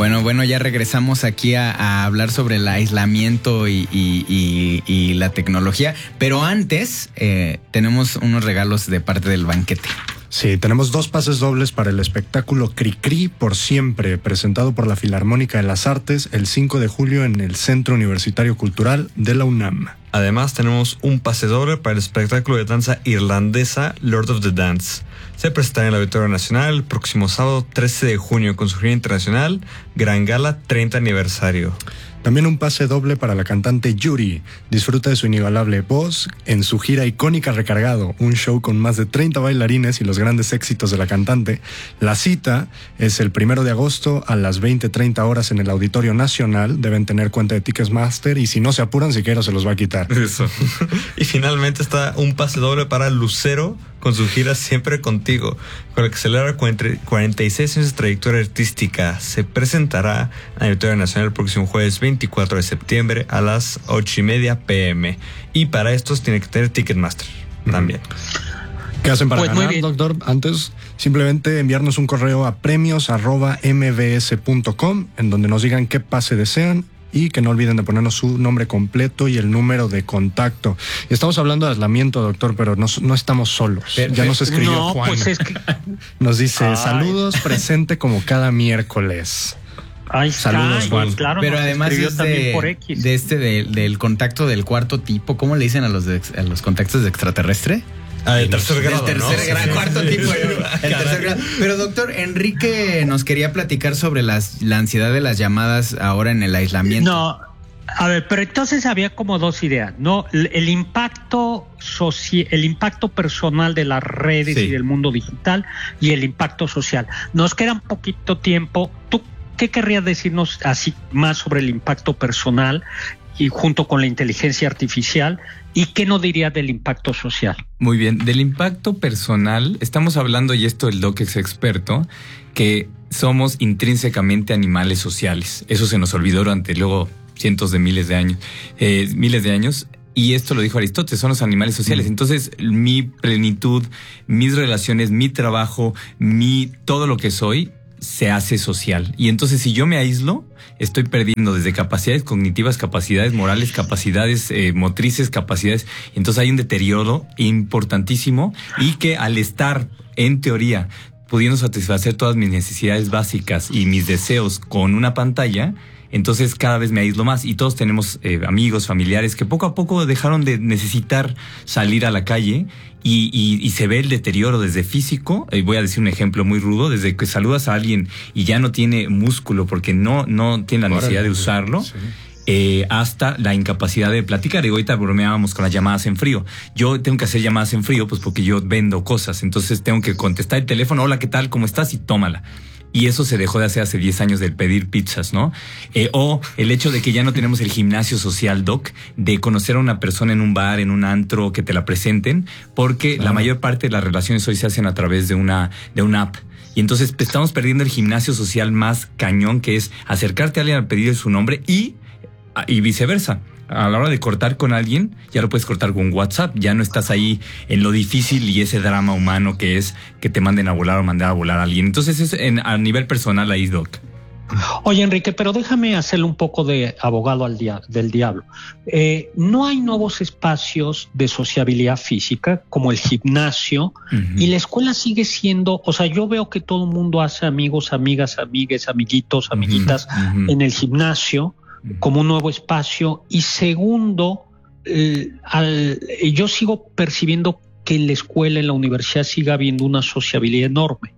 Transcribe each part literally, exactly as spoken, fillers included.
Bueno, bueno, ya regresamos aquí a, a hablar sobre el aislamiento y, y, y, y la tecnología, pero antes eh, tenemos unos regalos de parte del banquete. Sí, tenemos dos pases dobles para el espectáculo Cricri por Siempre, presentado por la Filarmónica de las Artes el cinco de julio en el Centro Universitario Cultural de la UNAM. Además, tenemos un pase doble para el espectáculo de danza irlandesa Lord of the Dance. Se presentará en el Auditorio Nacional el próximo sábado trece de junio con su gira internacional Gran Gala treinta aniversario. También un pase doble para la cantante Yuri. Disfruta de su inigualable voz en su gira icónica Recargado, un show con más de treinta bailarines y los grandes éxitos de la cantante. La cita es el primero de agosto a las veinte treinta horas en el Auditorio Nacional. Deben tener cuenta de Ticketmaster y si no se apuran, siquiera se los va a quitar. Eso. Y finalmente está un pase doble para Lucero con su gira Siempre Contigo, con la que celebra cuarenta y seis años de trayectoria artística. Se presentará en el Auditorio Nacional el próximo jueves veinticuatro de septiembre a las ocho y media pm. Y para estos tiene que tener Ticketmaster uh-huh. también. ¿Qué hacen para pues ganar, doctor? Antes, simplemente enviarnos un correo a premios arroba m b s punto com en donde nos digan qué pase desean y que no olviden de ponernos su nombre completo y el número de contacto. Y estamos hablando de aislamiento, doctor, pero no, no estamos solos. Pero, ya nos escribió no, Juan. Pues es que... Nos dice, Ay. saludos, presente como cada miércoles. Ay, saludos, Juan. Claro, pero además es de, por X. de este de, del contacto del cuarto tipo, ¿cómo le dicen a los de, a los contactos de extraterrestre? Ah, el tercer grado, el tercer ¿no? grado, Sí. cuarto tipo. El tercer grado. Pero doctor, Enrique nos quería platicar sobre las, la ansiedad de las llamadas ahora en el aislamiento. No, a ver, pero entonces había como dos ideas, ¿no? El, el impacto social, el impacto personal de las redes sí. y del mundo digital y el impacto social. Nos queda un poquito tiempo. ¿Tú qué querrías decirnos así más sobre el impacto personal y junto con la inteligencia artificial? ¿Y qué no diría del impacto social? Muy bien, del impacto personal, estamos hablando, y esto el Doc es experto, que somos intrínsecamente animales sociales. Eso se nos olvidó durante luego cientos de miles de años, eh, miles de años. Y esto lo dijo Aristóteles, son los animales sociales. Entonces, mi plenitud, mis relaciones, mi trabajo, mi todo lo que soy, se hace social. Y entonces si yo me aíslo, estoy perdiendo desde capacidades cognitivas, capacidades morales, capacidades eh, motrices, capacidades. Entonces hay un deterioro importantísimo y que al estar, en teoría, pudiendo satisfacer todas mis necesidades básicas y mis deseos con una pantalla, entonces cada vez me aíslo más y todos tenemos eh, amigos, familiares que poco a poco dejaron de necesitar salir a la calle y, y, y se ve el deterioro desde físico. Y voy a decir un ejemplo muy rudo, desde que saludas a alguien y ya no tiene músculo porque no, no tiene la necesidad de usarlo. Sí. Eh, hasta la incapacidad de platicar. Y ahorita bromeábamos con las llamadas en frío. Yo tengo que hacer llamadas en frío pues porque yo vendo cosas, entonces tengo que contestar el teléfono, hola, ¿qué tal? ¿Cómo estás? Y tómala. Y eso se dejó de hacer hace diez años del pedir pizzas, ¿no? Eh, o el hecho de que ya no tenemos el gimnasio social, Doc, de conocer a una persona en un bar, en un antro, que te la presenten, porque ah. la mayor parte de las relaciones hoy se hacen a través de una, de una app. Y entonces estamos perdiendo el gimnasio social más cañón, que es acercarte a alguien a pedirle su nombre y, y viceversa. A la hora de cortar con alguien, ya lo puedes cortar con WhatsApp. Ya no estás ahí en lo difícil y ese drama humano que es que te manden a volar o mandar a volar a alguien. Entonces es en, a nivel personal ahí, Doc. Oye, Enrique, pero déjame hacerle un poco de abogado al dia- del diablo. Eh, no hay nuevos espacios de sociabilidad física como el gimnasio uh-huh. y la escuela sigue siendo, o sea, yo veo que todo el mundo hace amigos, amigas, amigues, amiguitos, amiguitas uh-huh. en el gimnasio como un nuevo espacio. Y segundo, eh, al, yo sigo percibiendo que en la escuela, en la universidad sigue habiendo una sociabilidad enorme.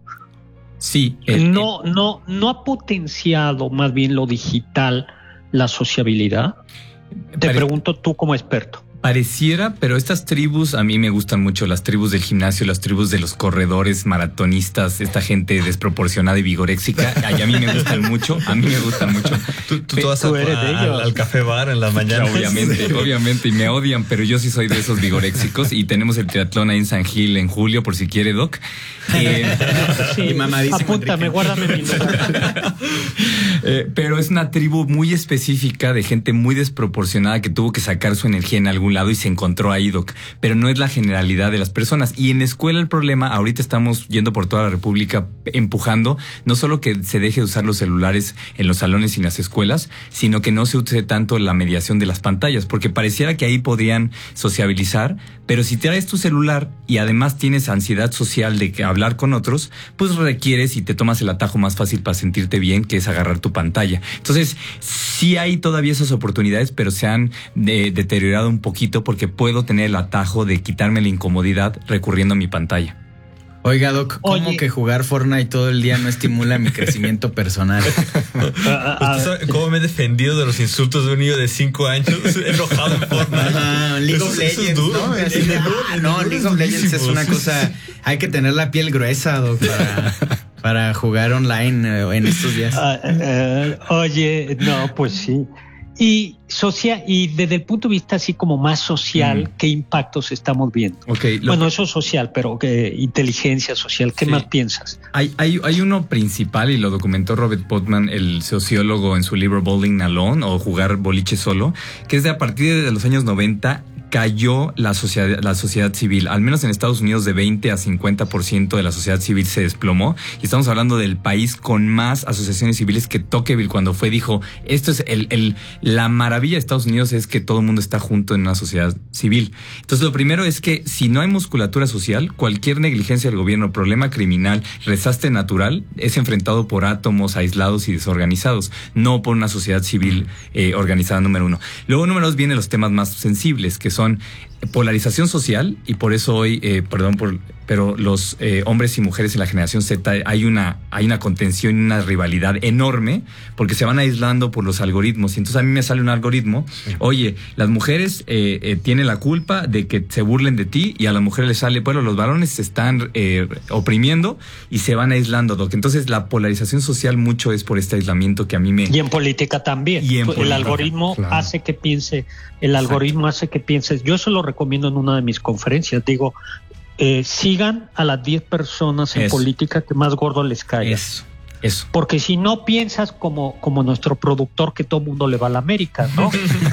Sí. Eh, no, eh, no, no ha potenciado más bien lo digital la sociabilidad. Te pare- pregunto tú como experto. Pareciera, pero estas tribus, a mí me gustan mucho, las tribus del gimnasio, las tribus de los corredores, maratonistas, esta gente desproporcionada y vigoréxica, a, a mí me gustan mucho, a mí me gustan mucho. Tú, tú, tú vas a, a, al, al café bar en la mañana. Obviamente, obviamente, y me odian, pero yo sí soy de esos vigoréxicos y tenemos el triatlón ahí en San Gil en julio, por si quiere, Doc. Eh, sí, y mamadísimo. Apúntame, Enrique. Guárdame mi número. Eh, pero es una tribu muy específica de gente muy desproporcionada que tuvo que sacar su energía en algún lado y se encontró ahí, Doc. Pero no es la generalidad de las personas. Y en la escuela el problema, ahorita estamos yendo por toda la República empujando, no solo que se deje de usar los celulares en los salones y en las escuelas, sino que no se use tanto la mediación de las pantallas, porque pareciera que ahí podrían sociabilizar, pero si traes tu celular y además tienes ansiedad social de que hablar con otros, pues requieres y te tomas el atajo más fácil para sentirte bien, que es agarrar tu pantalla. Entonces, sí hay todavía esas oportunidades, pero se han de, deteriorado un poquito porque puedo tener el atajo de quitarme la incomodidad recurriendo a mi pantalla. Oiga, Doc, ¿cómo Oye. que jugar Fortnite todo el día no estimula mi crecimiento personal? ¿Usted sabe cómo me he defendido de los insultos de un niño de cinco años enojado en Fortnite? Ajá, League Eso- of eso es Legends, duro. ¿no? Así El de, dolor- ah, el no, dolor League es of Legends es durísimo. una cosa... Hay que tener la piel gruesa, Doc, para, para jugar online eh, en estos días. Ah, eh, oye, no, pues sí. Y social, y desde el punto de vista así como más social, Mm. ¿qué impactos estamos viendo? Ok, lo Bueno, que- eso es social, pero ¿qué inteligencia social? ¿Qué Sí. más piensas? Hay, hay, hay uno principal y lo documentó Robert Putnam, el sociólogo, en su libro Bowling Alone o Jugar Boliche Solo, que es de a partir de los años noventa cayó la sociedad, la sociedad civil, al menos en Estados Unidos de veinte a cincuenta por ciento de la sociedad civil se desplomó y estamos hablando del país con más asociaciones civiles que Tocqueville cuando fue dijo, esto es el, el, la maravilla de Estados Unidos es que todo el mundo está junto en una sociedad civil. Entonces lo primero es que si no hay musculatura social, cualquier negligencia del gobierno, problema criminal, desastre natural es enfrentado por átomos aislados y desorganizados, no por una sociedad civil eh, organizada, número uno. Luego, número dos, vienen los temas más sensibles, que son polarización social, y por eso hoy, eh, perdón, por, pero los eh, hombres y mujeres en la generación Z hay una, hay una contención y una rivalidad enorme, porque se van aislando por los algoritmos. Y entonces a mí me sale un algoritmo, oye, las mujeres eh, eh, tienen la culpa de que se burlen de ti, y a las mujeres les sale, bueno, los varones se están eh, oprimiendo y se van aislando, Doc. Entonces la polarización social mucho es por este aislamiento que a mí me... Y en política también. Y en el política, algoritmo claro. hace que piense, el algoritmo hace que pienses. Yo eso lo recomiendo en una de mis conferencias. Digo, eh, sigan a las diez personas en Eso. política que más gordo les caiga. Eso, eso. Porque si no piensas como, como nuestro productor que todo mundo le va a la América, ¿no?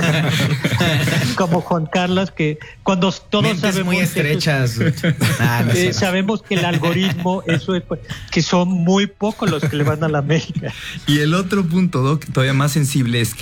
Como Juan Carlos, que cuando todos Mentes sabemos muy que eso es- estrechas. Ah, no eh, sé. sabemos que el algoritmo, eso es, que son muy pocos los que le van a la América. Y el otro punto, Doc, todavía más sensible, es que